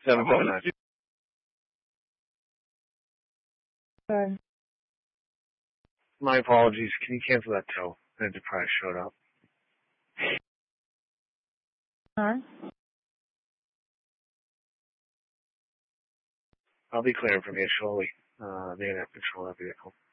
759. Sorry. My apologies. Can you cancel that tow? The price showed up. Alright. I'll be clearing from here shortly. They're going to have control that vehicle.